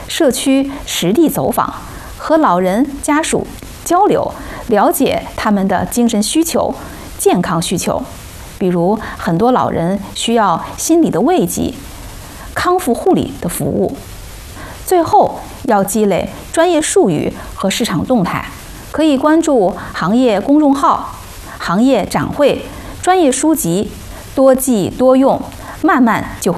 社区实地走访，和老人家属交流，了解他们的精神需求、健康需求。比如，很多老人需要心理的慰藉、康复护理的服务。最后，要积累专业术语和市场动态，可以关注行业公众号、行业展会、专业书籍，多记多用，慢慢就会